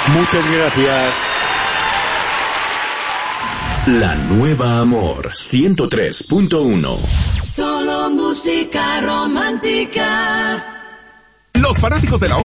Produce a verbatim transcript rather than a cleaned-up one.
Muchas gracias. La Nueva Amor ciento tres punto uno. Solo música romántica. Los fanáticos de la